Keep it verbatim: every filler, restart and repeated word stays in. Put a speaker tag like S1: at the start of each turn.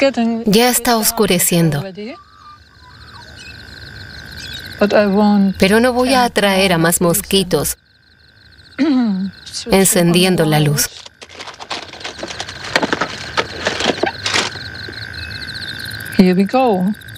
S1: Ya está oscureciendo, pero no voy a atraer a más mosquitos encendiendo la luz.
S2: Here we go.